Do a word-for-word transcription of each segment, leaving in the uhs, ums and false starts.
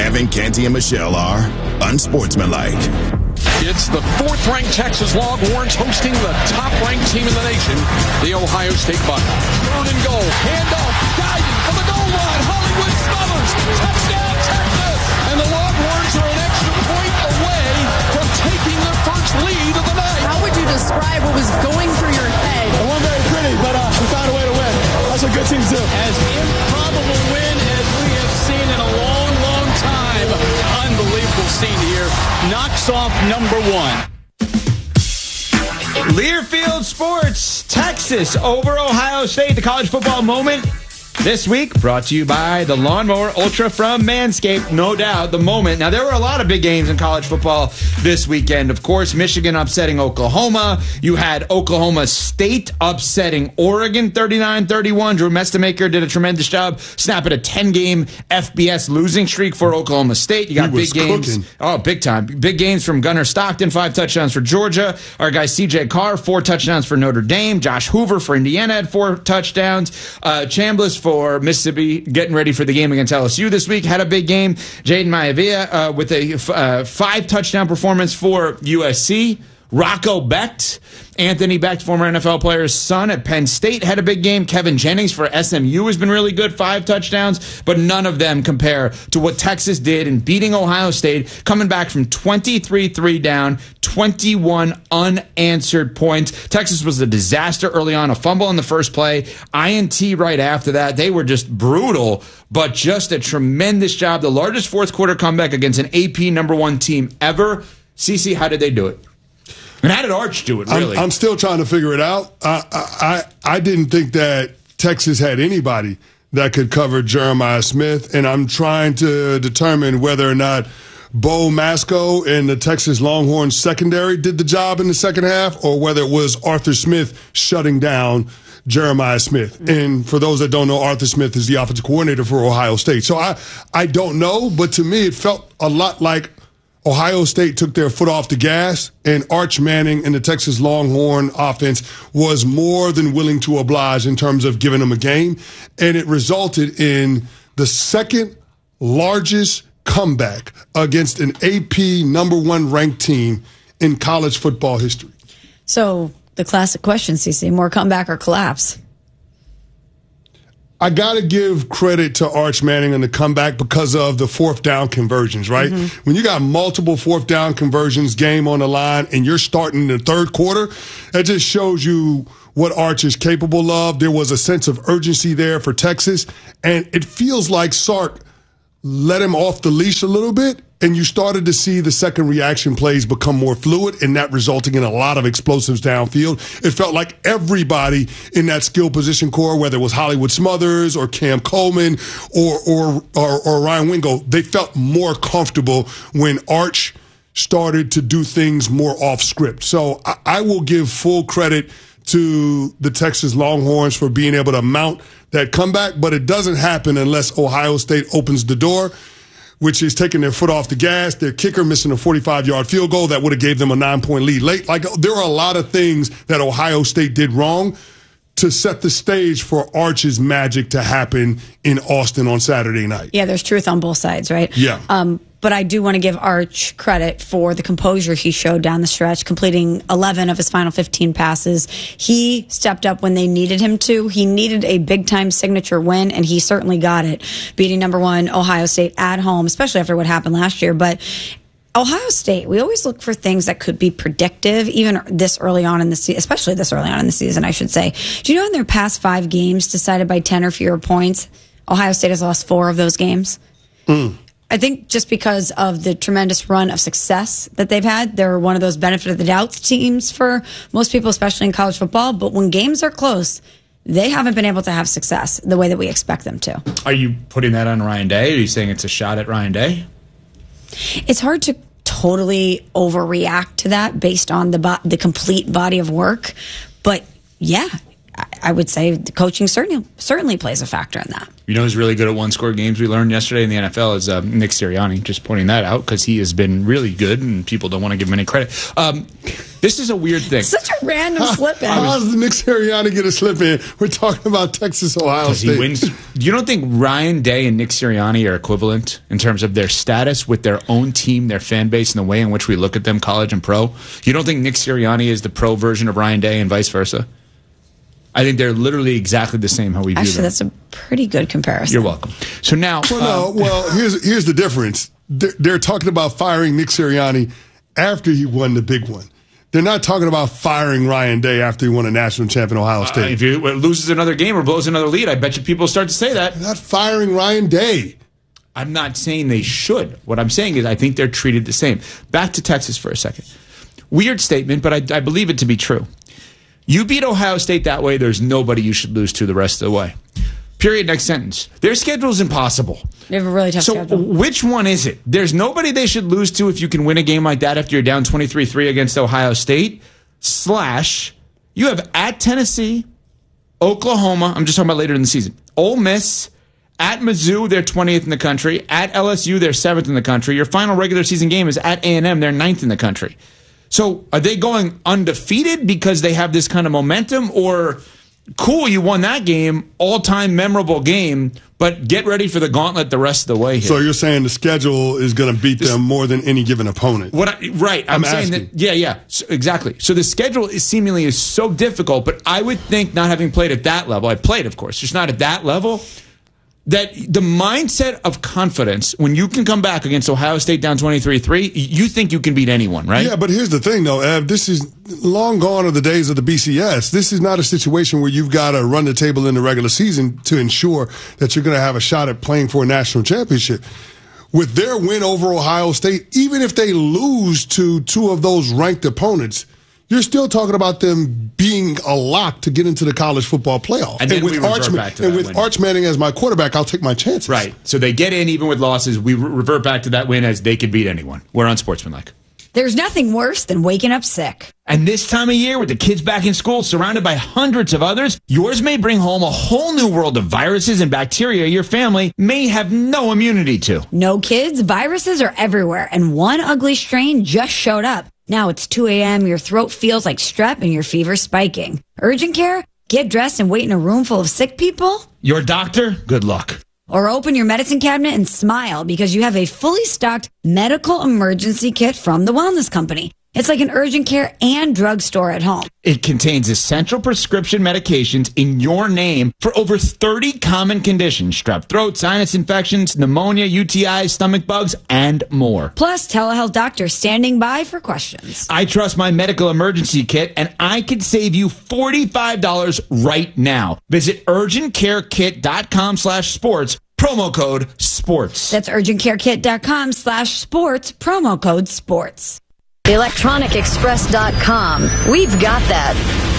Kevin, Canty, and Michelle are unsportsmanlike. It's the fourth-ranked Texas Longhorns hosting the top-ranked team in the nation, the Ohio State Buckeyes. Third and goal, handoff, diving for the goal line. Hollywood Smothers, touchdown Texas! And the Longhorns are an extra point away from taking their first lead of the night. How would you describe what was going through your head? It wasn't very pretty, but uh, we found a way to win. That's what good teams do. As improbable win as we have seen in a long, long time. Unbelievable scene here. Knocks off number one. Learfield Sports, Texas over Ohio State, the college football moment. This week, brought to you by the Lawnmower Ultra from Manscaped. No doubt, the moment. Now, there were a lot of big games in college football this weekend. Of course, Michigan upsetting Oklahoma. You had Oklahoma State upsetting Oregon thirty-nine thirty-one. Drew Mestamaker did a tremendous job snapping a ten-game F B S losing streak for Oklahoma State. You got big games. Cooking. Oh, big time. Big games from Gunnar Stockton, five touchdowns for Georgia. Our guy C J Carr, four touchdowns for Notre Dame. Josh Hoover for Indiana had four touchdowns. Uh, Chambliss for For Mississippi, getting ready for the game against L S U this week, had a big game. Jaden Maivia uh, with a uh, five touchdown performance for U S C. Rocco Becht, Anthony Becht, former N F L player's son at Penn State, had a big game. Kevin Jennings for S M U has been really good, five touchdowns, but none of them compare to what Texas did in beating Ohio State, coming back from twenty-three three down, twenty-one unanswered points. Texas was a disaster early on, a fumble in the first play, I N T right after that. They were just brutal, but just a tremendous job. The largest fourth quarter comeback against an A P number one team ever. Cece, how did they do it? And how did Arch do it, really? I'm, I'm still trying to figure it out. I, I I didn't think that Texas had anybody that could cover Jeremiah Smith, and I'm trying to determine whether or not Bo Masco and the Texas Longhorns secondary did the job in the second half, or whether it was Arthur Smith shutting down Jeremiah Smith. Mm-hmm. And for those that don't know, Arthur Smith is the offensive coordinator for Ohio State. So I, I don't know, but to me it felt a lot like Ohio State took their foot off the gas, and Arch Manning and the Texas Longhorn offense was more than willing to oblige in terms of giving them a game. And it resulted in the second largest comeback against an A P number one ranked team in college football history. So the classic question, Cece, more comeback or collapse? I got to give credit to Arch Manning on the comeback because of the fourth down conversions, right? Mm-hmm. When you got multiple fourth down conversions, game on the line, and you're starting in the third quarter, that just shows you what Arch is capable of. There was a sense of urgency there for Texas, and it feels like Sark let him off the leash a little bit, and you started to see the second reaction plays become more fluid, and that resulting in a lot of explosives downfield. It felt like everybody in that skill position core, whether it was Hollywood Smothers or Cam Coleman or or or, or Ryan Wingo, they felt more comfortable when Arch started to do things more off script. So I, I will give full credit to the Texas Longhorns for being able to mount that comeback, but it doesn't happen unless Ohio State opens the door, which is taking their foot off the gas, their kicker missing a forty-five-yard field goal that would have gave them a nine-point lead late. Like, there are a lot of things that Ohio State did wrong to set the stage for Arch's magic to happen in Austin on Saturday night. Yeah, there's truth on both sides, right? Yeah. Um, but I do want to give Arch credit for the composure he showed down the stretch, completing eleven of his final fifteen passes. He stepped up when they needed him to. He needed a big-time signature win, and he certainly got it, beating number one Ohio State at home, especially after what happened last year. But Ohio State, we always look for things that could be predictive, even this early on in the season, especially this early on in the season, I should say. Do you know in their past five games decided by ten or fewer points, Ohio State has lost four of those games? Mm. I think just because of the tremendous run of success that they've had, they're one of those benefit of the doubt teams for most people, especially in college football. But when games are close, they haven't been able to have success the way that we expect them to. Are you putting that on Ryan Day? Are you saying it's a shot at Ryan Day? It's hard to totally overreact to that based on the bo- the complete body of work. But yeah, I would say the coaching certainly certainly plays a factor in that. You know who's really good at one-score games? We learned yesterday in the N F L is uh, Nick Sirianni. Just pointing that out because he has been really good, and people don't want to give him any credit. Um, this is a weird thing. Such a random slip in. How does Nick Sirianni get a slip in? We're talking about Texas, Ohio State. He wins. You don't think Ryan Day and Nick Sirianni are equivalent in terms of their status with their own team, their fan base, and the way in which we look at them, college and pro? You don't think Nick Sirianni is the pro version of Ryan Day and vice versa? I think they're literally exactly the same how we view Actually, them. that's a pretty good comparison. You're welcome. So now... Well, um, no, well here's, here's the difference. They're, they're talking about firing Nick Sirianni after he won the big one. They're not talking about firing Ryan Day after he won a national champion Ohio State. Uh, if he loses another game or blows another lead, I bet you people start to say that. They're not firing Ryan Day. I'm not saying they should. What I'm saying is I think they're treated the same. Back to Texas for a second. Weird statement, but I, I believe it to be true. You beat Ohio State that way, there's nobody you should lose to the rest of the way. Period. Next sentence. Their schedule is impossible. They have a really tough so schedule. Which one is it? There's nobody they should lose to if you can win a game like that after you're down twenty-three three against Ohio State. Slash, you have at Tennessee, Oklahoma, I'm just talking about later in the season, Ole Miss, at Mizzou, they're twentieth in the country, at L S U, they're seventh in the country. Your final regular season game is at A and M, they're ninth in the country. So are they going undefeated because they have this kind of momentum, or cool, you won that game, all-time memorable game, but get ready for the gauntlet the rest of the way here. So you're saying the schedule is going to beat This, them more than any given opponent? What? I, right. I'm, I'm saying asking. that. Yeah, yeah. So, exactly. So the schedule is seemingly is so difficult, but I would think not having played at that level, I played, of course, just not at that level, that the mindset of confidence, when you can come back against Ohio State down twenty-three three, you think you can beat anyone, right? Yeah, but here's the thing, though, Ev. This is long gone are the days of the B C S. This is not a situation where you've got to run the table in the regular season to ensure that you're going to have a shot at playing for a national championship. With their win over Ohio State, even if they lose to two of those ranked opponents, you're still talking about them being a lock to get into the college football playoff. And, then with we revert Arch, back to and that with win. Arch Manning as my quarterback, I'll take my chances. Right. So they get in even with losses. We re- revert back to that win as they could beat anyone. We're unsportsmanlike. There's nothing worse than waking up sick. And this time of year, with the kids back in school, surrounded by hundreds of others, yours may bring home a whole new world of viruses and bacteria your family may have no immunity to. No kids, viruses are everywhere, and one ugly strain just showed up. Now it's two a.m., your throat feels like strep, and your fever's spiking. Urgent care? Get dressed and wait in a room full of sick people? Your doctor? Good luck. Or open your medicine cabinet and smile because you have a fully stocked medical emergency kit from the Wellness Company. It's like an urgent care and drugstore at home. It contains essential prescription medications in your name for over thirty common conditions: strep throat, sinus infections, pneumonia, U T Is, stomach bugs, and more. Plus, telehealth doctors standing by for questions. I trust my medical emergency kit, and I can save you forty-five dollars right now. Visit urgentcarekit.com slash sports, promo code sports. That's urgentcarekit.com slash sports, promo code sports. electronic express dot com. We've got that.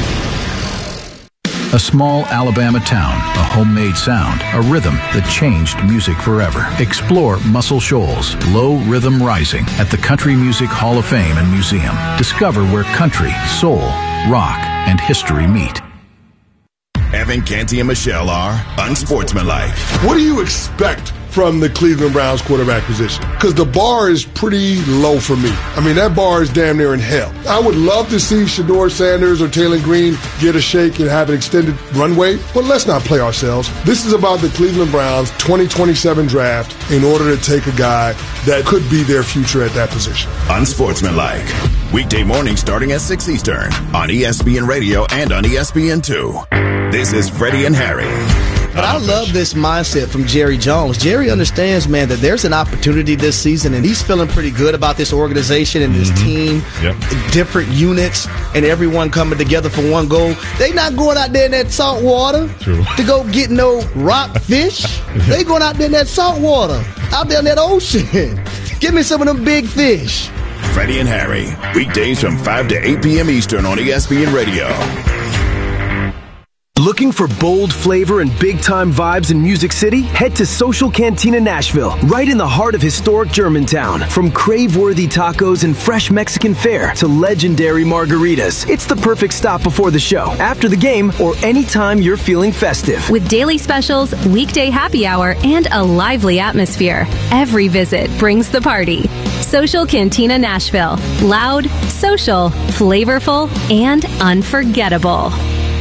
A small Alabama town, a homemade sound, a rhythm that changed music forever. Explore Muscle Shoals, Low Rhythm Rising at the Country Music Hall of Fame and Museum. Discover where country, soul, rock, and history meet. Evan Canty and Michelle are unsportsmanlike. What do you expect from the Cleveland Browns quarterback position? Because the bar is pretty low for me. I mean, that bar is damn near in hell. I would love to see Shedeur Sanders or Taylor Green get a shake and have an extended runway, but let's not play ourselves. This is about the Cleveland Browns twenty twenty-seven draft in order to take a guy that could be their future at that position. Unsportsmanlike. Weekday mornings starting at six Eastern on E S P N Radio and on E S P N two. This is Freddie and Harry. But I love this mindset from Jerry Jones. Jerry understands, man, that there's an opportunity this season, and he's feeling pretty good about this organization and this mm-hmm. team, yep. different units, and everyone coming together for one goal. They not going out there in that salt water True. to go get no rock fish. They going out there in that salt water, out there in that ocean. Give me some of them big fish. Freddie and Harry, weekdays from five to eight p.m. Eastern on E S P N Radio. Looking for bold flavor and big-time vibes in Music City? Head to Social Cantina Nashville, right in the heart of historic Germantown. From crave-worthy tacos and fresh Mexican fare to legendary margaritas, it's the perfect stop before the show, after the game, or anytime you're feeling festive. With daily specials, weekday happy hour, and a lively atmosphere, every visit brings the party. Social Cantina Nashville. Loud, social, flavorful, and unforgettable.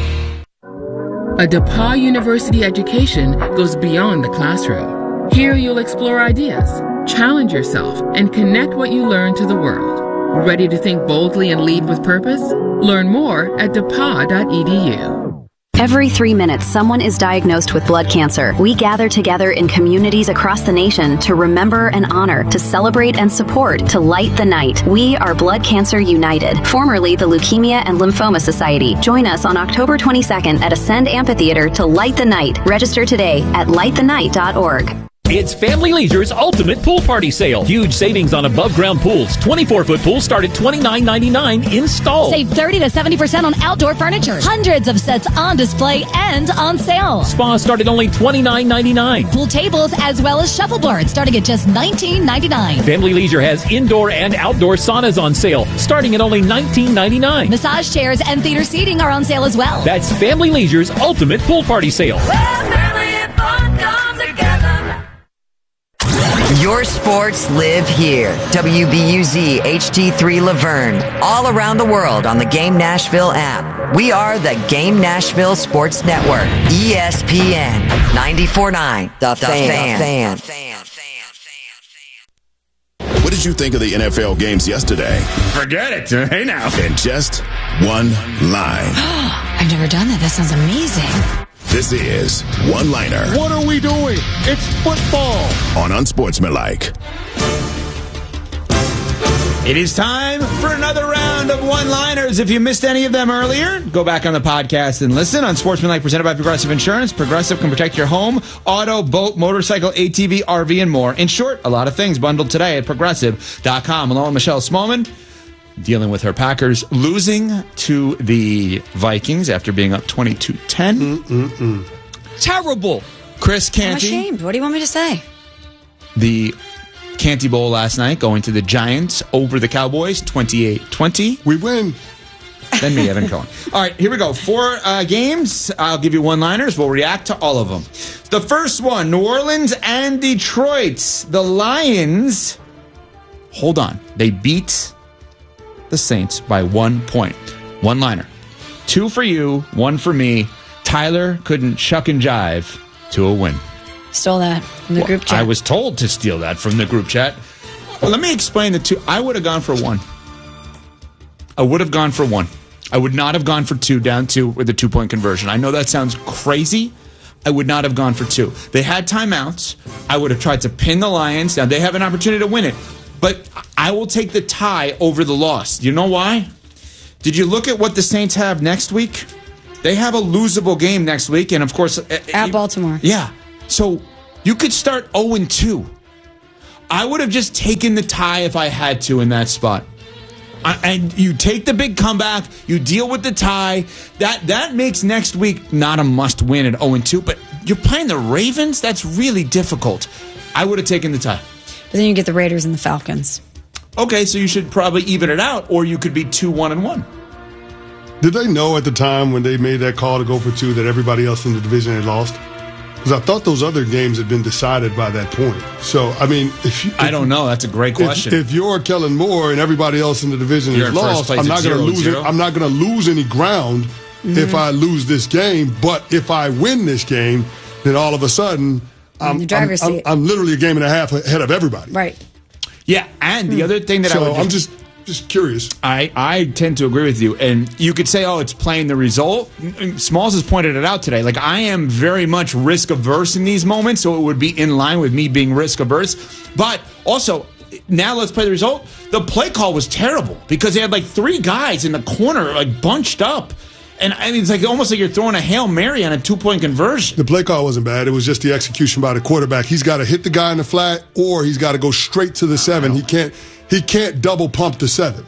A DePauw University education goes beyond the classroom. Here you'll explore ideas, challenge yourself, and connect what you learn to the world. Ready to think boldly and lead with purpose? Learn more at depaw dot e d u. Every three minutes, someone is diagnosed with blood cancer. We gather together in communities across the nation to remember and honor, to celebrate and support, to light the night. We are Blood Cancer United, formerly the Leukemia and Lymphoma Society. Join us on October twenty-second at Ascend Amphitheater to light the night. Register today at light the night dot org. It's Family Leisure's Ultimate Pool Party Sale. Huge savings on above-ground pools. twenty-four foot pools start at twenty-nine ninety-nine installed. Save thirty to seventy percent on outdoor furniture. Hundreds of sets on display and on sale. Spas start at only twenty-nine ninety-nine. Pool tables as well as shuffleboards starting at just nineteen ninety-nine. Family Leisure has indoor and outdoor saunas on sale starting at only nineteen ninety-nine. Massage chairs and theater seating are on sale as well. That's Family Leisure's Ultimate Pool Party Sale. Your sports live here. W B U Z H D three Laverne. All around the world on the Game Nashville app. We are the Game Nashville Sports Network. E S P N ninety-four point nine. The, the Fan. fan. What did you think of the N F L games yesterday? Forget it. Hey now. In just one line. I've never done that. That sounds amazing. This is One Liner. What are we doing? It's football. On Unsportsmanlike. It is time for another round of one-liners. If you missed any of them earlier, go back on the podcast and listen. On Sportsmanlike, presented by Progressive Insurance. Progressive can protect your home, auto, boat, motorcycle, A T V, R V, and more. In short, a lot of things bundled today at Progressive dot com. Along with Michelle Smallman, dealing with her Packers losing to the Vikings after being up twenty-two ten. Mm-mm-mm. Terrible. Chris Canty. I'm ashamed. What do you want me to say? The Canty Bowl last night, going to the Giants over the Cowboys, twenty-eight twenty. We win. Then me, Evan Cohen. All right, here we go. Four uh, games. I'll give you one-liners. We'll react to all of them. The first one, New Orleans and Detroit. The Lions, hold on, they beat the Saints by one point. One-liner. Two for you, one for me. Tyler couldn't shuck and jive to a win. Stole that from the well, group chat. I was told to steal that from the group chat. Well, let me explain the two. I would have gone for one. I would have gone for one. I would not have gone for two, down two with a two-point conversion. I know that sounds crazy. I would not have gone for two. They had timeouts. I would have tried to pin the Lions. Now, they have an opportunity to win it. But I will take the tie over the loss. You know why? Did you look at what the Saints have next week? They have a losable game next week. And, of course... At Baltimore. Yeah. So you could start oh and two. I would have just taken the tie if I had to in that spot. And you take the big comeback, you deal with the tie. That that makes next week not a must-win at oh and two, but you're playing the Ravens? That's really difficult. I would have taken the tie. But then you get the Raiders and the Falcons. Okay, so you should probably even it out, or you could be two one and one. Did they know at the time when they made that call to go for two that everybody else in the division had lost? Because I thought those other games had been decided by that point. So, I mean, if you... If, I don't know. That's a great question. If, if you're Kellen Moore and everybody else in the division you're is lost, I'm not going to lose it. I'm not going to lose any ground mm-hmm. if I lose this game. But if I win this game, then all of a sudden, I'm, I'm, I'm, I'm literally a game and a half ahead of everybody. Right. Yeah, and the mm. other thing that so I would... I'm just... Just curious. I, I tend to agree with you. And you could say, oh, it's playing the result. Smalls has pointed it out today. Like, I am very much risk averse in these moments, so it would be in line with me being risk averse. But also, now let's play the result. The play call was terrible because they had like three guys in the corner, like bunched up. And I mean, it's like almost like you're throwing a Hail Mary on a two-point conversion. The play call wasn't bad. It was just the execution by the quarterback. He's got to hit the guy in the flat, or he's got to go straight to the seven. He can't he can't double pump the seven.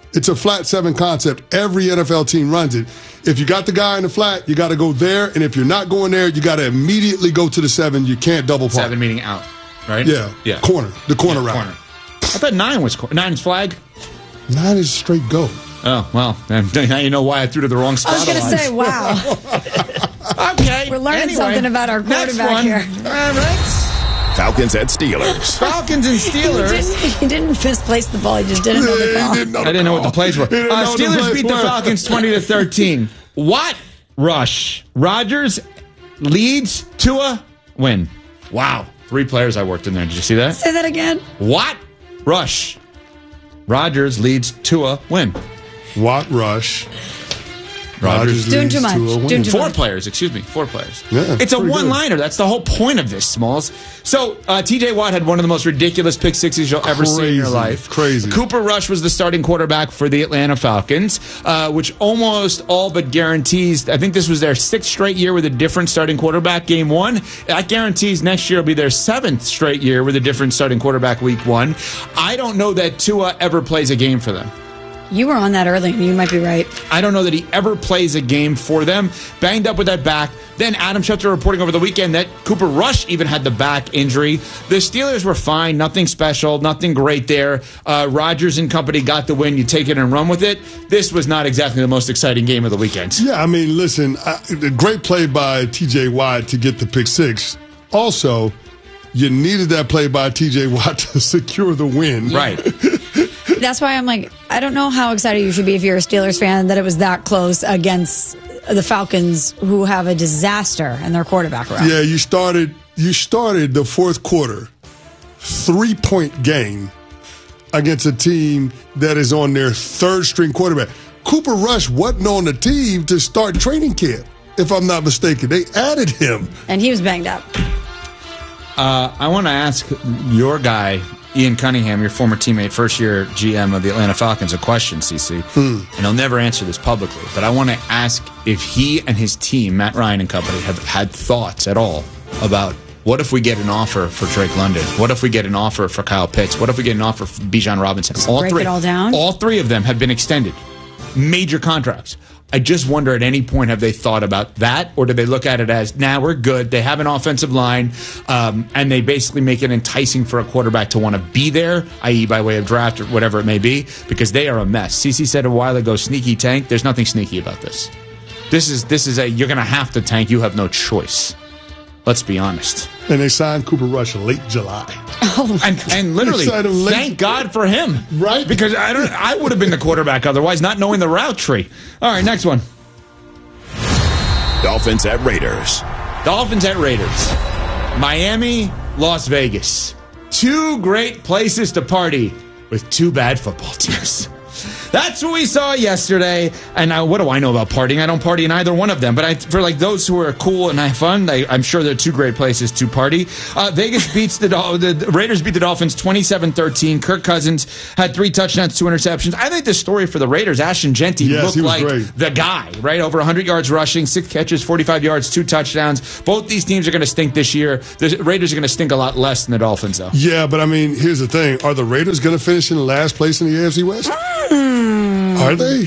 It's a flat seven concept. Every N F L team runs it. If you got the guy in the flat, you got to go there. And if you're not going there, you got to immediately go to the seven. You can't double park. Seven meaning out, right? Yeah. Yeah. Corner. The corner yeah, route. Corner. I thought nine was cor- nine is flag. Nine is straight go. Oh, well, now you know why I threw to the wrong spot. I was going to say, wow. Okay. We're learning anyway, something about our quarterback here. All right. Falcons at Steelers. Falcons and Steelers. He didn't, he didn't misplace the ball. He just didn't know the call. Didn't know the I didn't know what the call. plays were. Uh, Steelers the beat the were. Falcons twenty to thirteen. What rush? Rodgers leads, Tua win. Wow. Three players I worked in there. Did you see that? Say that again. What rush? Rodgers leads, Tua win. Watt rush. Rodgers Doing too much. Doing too Four much. players, excuse me, four players. Yeah, it's a pretty good. one-liner. That's the whole point of this, Smalls. So uh, T J Watt had one of the most ridiculous pick sixes you'll ever see in your Crazy, life. crazy. Cooper Rush was the starting quarterback for the Atlanta Falcons, uh, which almost all but guarantees. I think this was their sixth straight year with a different starting quarterback. Game one, that guarantees next year will be their seventh straight year with a different starting quarterback. Week one. I don't know that Tua ever plays a game for them. You were on that early. You might be right. I don't know that he ever plays a game for them. Banged up with that back. Then Adam Schefter reporting over the weekend that Cooper Rush even had the back injury. The Steelers were fine. Nothing special. Nothing great there. Uh, Rodgers and company got the win. You take it and run with it. This was not exactly the most exciting game of the weekend. Yeah, I mean, listen, I, the great play by T J Watt to get the pick six. Also, you needed that play by T J Watt to secure the win. Right. That's why I'm like, I don't know how excited you should be if you're a Steelers fan that it was that close against the Falcons, who have a disaster in their quarterback room. Yeah, you started you started the fourth quarter three-point game against a team that is on their third-string quarterback. Cooper Rush wasn't on the team to start training camp, if I'm not mistaken. They added him. And he was banged up. Uh, I want to ask your guy, Ian Cunningham, your former teammate, first-year G M of the Atlanta Falcons, a question, C C. Hmm. And he'll never answer this publicly, but I want to ask if he and his team, Matt Ryan and company, have had thoughts at all about what if we get an offer for Drake London? What if we get an offer for Kyle Pitts? What if we get an offer for Bijan Robinson? Just all break three, it all down? All three of them have been extended. Major contracts. I just wonder at any point, have they thought about that? Or do they look at it as, nah, we're good. They have an offensive line, um, and they basically make it enticing for a quarterback to want to be there, that is by way of draft or whatever it may be, because they are a mess. C C said a while ago, sneaky tank. There's nothing sneaky about this. This is, this is a, you're going to have to tank. You have no choice. Let's be honest. And they signed Cooper Rush late July. Oh, and, and literally, thank God for him. Right? Because I don't. I would have been the quarterback otherwise, not knowing the route tree. All right, next one. Dolphins at Raiders. Dolphins at Raiders. Miami, Las Vegas. Two great places to party with two bad football teams. That's what we saw yesterday. And uh, what do I know about partying? I don't party in either one of them. But I, for like those who are cool and have fun, I, I'm sure they're two great places to party. Uh, Vegas beats the, the the Raiders beat the Dolphins twenty-seven thirteen. Kirk Cousins had three touchdowns, two interceptions. I think the story for the Raiders, Ashton Genty yes, looked like great. the guy, right? Over one hundred yards rushing, six catches, forty-five yards, two touchdowns. Both these teams are going to stink this year. The Raiders are going to stink a lot less than the Dolphins, though. Yeah, but I mean, here's the thing. Are the Raiders going to finish in the last place in the A F C West? Mm. Are they?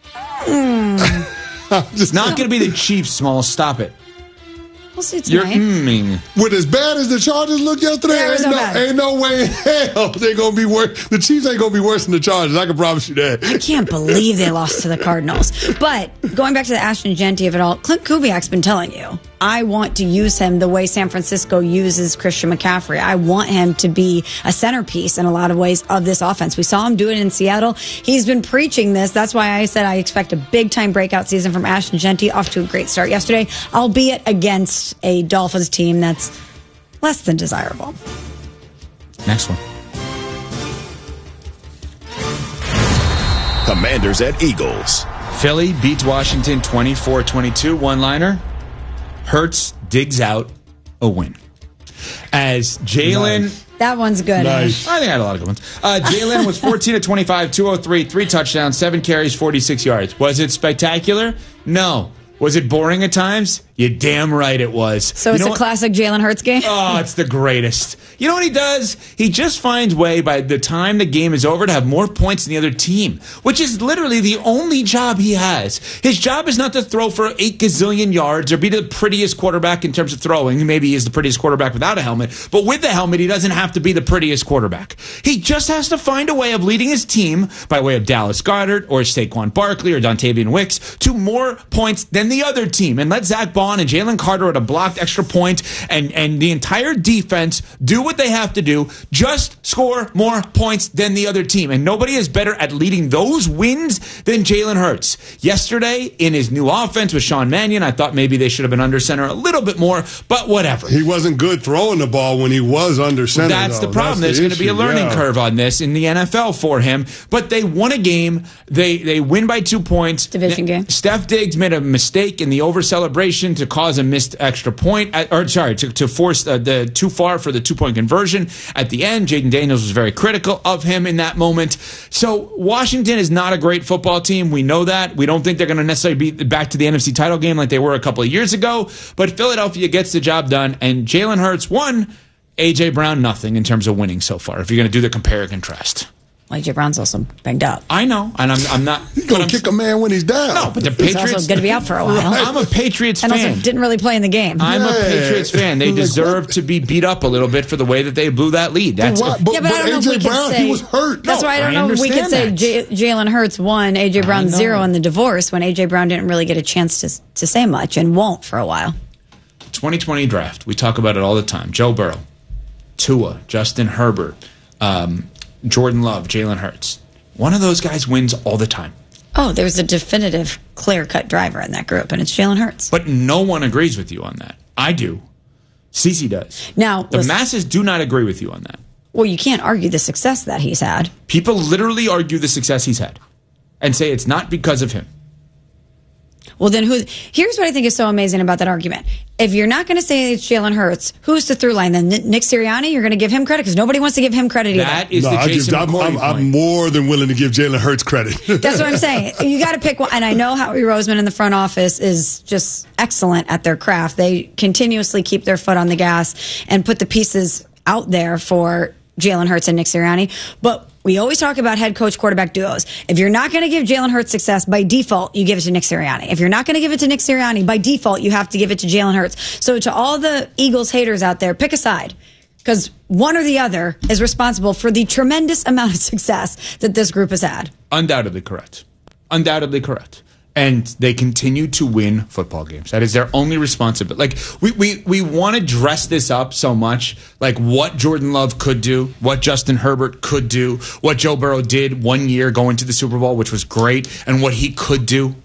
Mm. It's not going to be the Chiefs, Small. Stop it. We'll see You're tonight. mm-ing. With as bad as the Chargers looked yesterday, Yeah, it was ain't, so no, bad. ain't no way in hell they're going to be worse. The Chiefs ain't going to be worse than the Chargers. I can promise you that. I can't believe they lost to the Cardinals. But going back to the Ashton Genty of it all, Clint Kubiak's been telling you, I want to use him the way San Francisco uses Christian McCaffrey. I want him to be a centerpiece in a lot of ways of this offense. We saw him do it in Seattle. He's been preaching this. That's why I said I expect a big-time breakout season from Ashton Genty, off to a great start yesterday, albeit against a Dolphins team that's less than desirable. Next one. Commanders at Eagles. Philly beats Washington twenty-four twenty-two. One-liner. Hurts digs out a win. As Jalen... Nice. That one's good. Nice. I think I had a lot of good ones. Uh, Jalen was fourteen of twenty-five, two oh three, three touchdowns, seven carries, forty-six yards. Was it spectacular? No. Was it boring at times? You damn right it was. So you it's know a what? classic Jalen Hurts game? Oh, it's the greatest. You know what he does? He just finds way by the time the game is over to have more points than the other team, which is literally the only job he has. His job is not to throw for eight gazillion yards or be the prettiest quarterback in terms of throwing. Maybe he is the prettiest quarterback without a helmet, but with the helmet, he doesn't have to be the prettiest quarterback. He just has to find a way of leading his team by way of Dallas Goedert or Saquon Barkley or Dontavian Wicks to more points than the other team, and let Zach Bond and Jalen Carter at a blocked extra point and, and the entire defense do what they have to do, just score more points than the other team. And nobody is better at leading those wins than Jalen Hurts. Yesterday, in his new offense with Sean Mannion, I thought maybe they should have been under center a little bit more, but whatever. He wasn't good throwing the ball when he was under center. That's though. the problem. That's There's the going to be a issue, learning yeah. curve on this in the N F L for him. But they won a game. They they win by two points. Division game. Steph Diggs made a mistake in the over celebration to cause a missed extra point, at, or sorry, to, to force uh, the too far for the two point conversion at the end. Jaden Daniels was very critical of him in that moment. So Washington is not a great football team. We know that. We don't think they're going to necessarily be back to the N F C title game like they were a couple of years ago. But Philadelphia gets the job done, and Jalen Hurts won. A J Brown, nothing in terms of winning so far, if you're going to do the compare and contrast. A J Brown's also banged up. I know, and I'm, I'm not... He's going to kick a man when he's down. No, but the He's Patriots... also going to be out for a while. I'm a Patriots and fan. also didn't really play in the game. I'm Yeah. a Patriots fan. They Like, deserve what? to be beat up a little bit for the way that they blew that lead. That's But why- but- yeah, but, I don't know if A we J could Brown, say... he was hurt. That's No, why I don't I know if we could say understand J- Jalen Hurts won, A J Brown know. zero in the divorce when A J Brown didn't really get a chance to, to say much and won't for a while. twenty twenty draft. We talk about it all the time. Joe Burrow, Tua, Justin Herbert, um, Jordan Love, Jalen Hurts. One of those guys wins all the time. Oh, there's a definitive clear-cut driver in that group, and it's Jalen Hurts. But no one agrees with you on that. I do. Cece does. Now, The listen, masses do not agree with you on that. well, you can't argue the success that he's had. People literally argue the success he's had and say it's not because of him. Well, then who? Here's what I think is so amazing about that argument. If you're not going to say it's Jalen Hurts, who's the through line? Then Nick Sirianni, you're going to give him credit because nobody wants to give him credit either. That is No, the I Jason give, I'm, McCourty I'm, I'm point. more than willing to give Jalen Hurts credit. That's what I'm saying. You got to pick one. And I know Howie Roseman in the front office is just excellent at their craft. They continuously keep their foot on the gas and put the pieces out there for Jalen Hurts and Nick Sirianni. But we always talk about head coach quarterback duos. If you're not going to give Jalen Hurts success, by default, you give it to Nick Sirianni. If you're not going to give it to Nick Sirianni, by default, you have to give it to Jalen Hurts. So to all the Eagles haters out there, pick a side. Because one or the other is responsible for the tremendous amount of success that this group has had. Undoubtedly correct. Undoubtedly correct. And they continue to win football games. That is their only responsibility. Like, we, we, we want to dress this up so much, like what Jordan Love could do, what Justin Herbert could do, what Joe Burrow did one year going to the Super Bowl, which was great, and what he could do.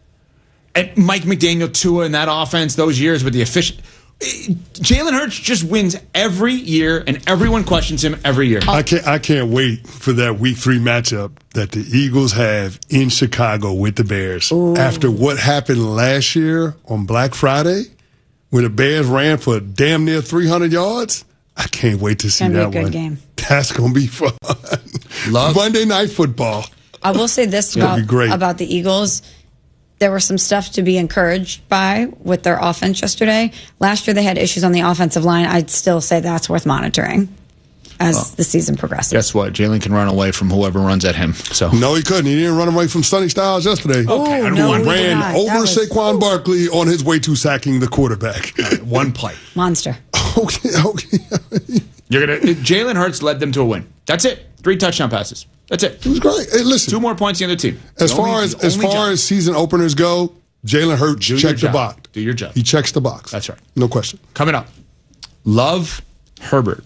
And Mike McDaniel, Tua in that offense those years with the efficient... Jalen Hurts just wins every year, and everyone questions him every year. I can't. I can't wait for that Week Three matchup that the Eagles have in Chicago with the Bears. Ooh. After what happened last year on Black Friday, when the Bears ran for damn near three hundred yards, I can't wait to see Gonna be that a good one. game. That's gonna be fun. Love Monday Night Football. I will say this It's gonna about, be great. about the Eagles. There was some stuff to be encouraged by with their offense yesterday. Last year they had issues on the offensive line. I'd still say that's worth monitoring as Well, the season progresses. Guess what? Jalen can run away from whoever runs at him. So No, he couldn't. He didn't run away from Sonny Styles yesterday. Okay, I don't no, he he did ran not. over That was- Saquon Barkley on his way to sacking the quarterback. one play. Monster. okay, okay. You're gonna Jalen Hurts led them to a win. That's it. Three touchdown passes. That's it. It was great. Hey, listen, Two more points than the other team. as The far only- as the as only far job. as season openers go, Jalen Hurts Do your checked the job. box. Do your job. He checks the box. That's right. No question. Coming up, Love Herbert.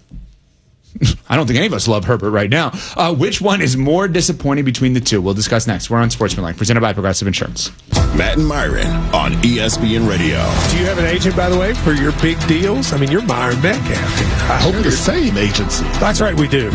I don't think any of us love Herbert right now. Uh, which one is more disappointing between the two? We'll discuss next. We're on Sportsmanlike, presented by Progressive Insurance. Matt and Myron on E S P N Radio. Do you have an agent, by the way, for your big deals? I mean, you're Myron Metcalf. I hope you're the same agency. That's right, we do.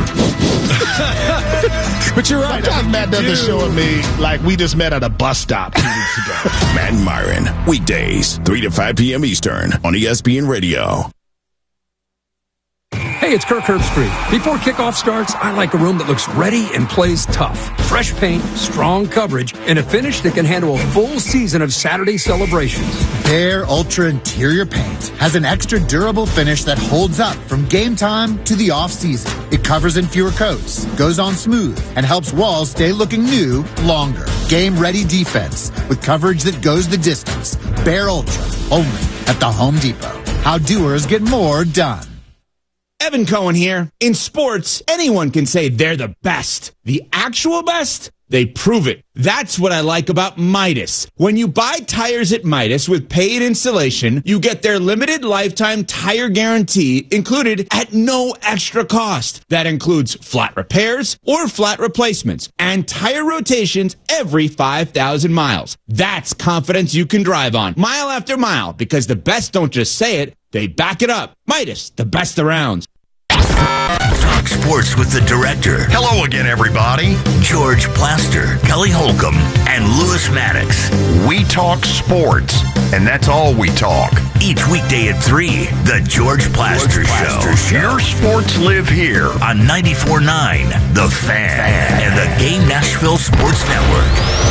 But you're right. Sometimes Matt doesn't show me like we just met at a bus stop two weeks ago. Matt and Myron, weekdays, three to five p.m. Eastern on E S P N Radio. Hey, it's Kirk Herbstreit. Before kickoff starts, I like a room that looks ready and plays tough. Fresh paint, strong coverage, and a finish that can handle a full season of Saturday celebrations. Behr Ultra Interior Paint has an extra durable finish that holds up from game time to the off-season. It covers in fewer coats, goes on smooth, and helps walls stay looking new longer. Game-ready defense with coverage that goes the distance. Behr Ultra, only at the Home Depot. How doers get more done. Evan Cohen here. In sports, anyone can say they're the best. The actual best? They prove it. That's what I like about Midas. When you buy tires at Midas with paid installation, you get their limited lifetime tire guarantee included at no extra cost. That includes flat repairs or flat replacements and tire rotations every five thousand miles. That's confidence you can drive on mile after mile, because the best don't just say it, they back it up. Midas, the best around. Talk sports with the director. Hello again, everybody. George Plaster, Kelly Holcomb, and Lewis Maddox. We talk sports, and that's all we talk. Each weekday at three, The George Plaster, George Plaster Show. Show. Your sports live here on ninety-four point nine, The Fan, Fan, and the Game Nashville Sports Network.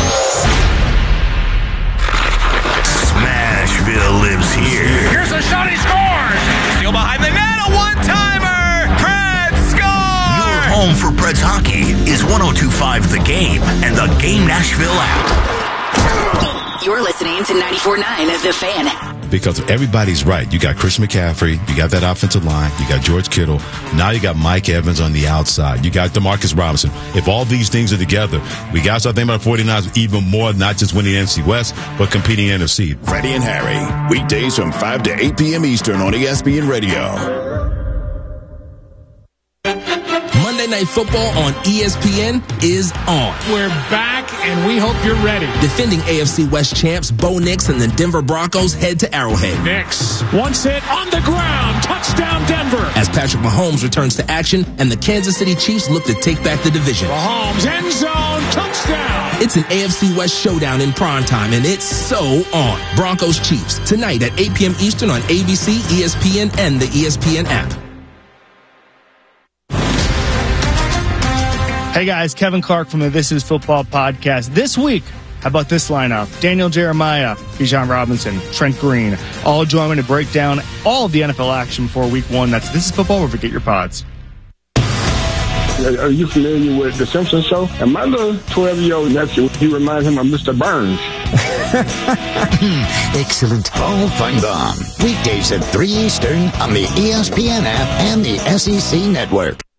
Smashville lives here. Here's a shot, he scores! Still behind the net, a one-timer! Home for Preds hockey is one oh two point five The Game and the Game Nashville app. You're listening to ninety-four point nine of The Fan. Because everybody's right. You got Chris McCaffrey. You got that offensive line. You got George Kittle. Now you got Mike Evans on the outside. You got DeMarcus Robinson. If all these things are together, we got to start thinking about the forty-niners even more, not just winning the N F C West, but competing in the N F C. Freddie and Harry, weekdays from five to eight p.m. Eastern on E S P N Radio. Monday Night Football on E S P N is on. We're back, and we hope you're ready. Defending A F C West champs Bo Nix and the Denver Broncos head to Arrowhead. Nix, once hit on the ground, touchdown Denver. As Patrick Mahomes returns to action and the Kansas City Chiefs look to take back the division. Mahomes, end zone, touchdown. It's an A F C West showdown in primetime, and it's so on. Broncos Chiefs, tonight at eight p.m. Eastern on A B C, E S P N, and the E S P N app. Hey guys, Kevin Clark from the This Is Football podcast. This week, how about this lineup? Daniel Jeremiah, Bijan Robinson, Trent Green, all join me to break down all of the N F L action for week one. That's This Is Football, where we get your pods. Are you familiar with The Simpsons show? And my little twelve-year-old nephew, he reminds him of Mister Burns. Excellent. All find on weekdays at three Eastern on the E S P N app and the S E C network.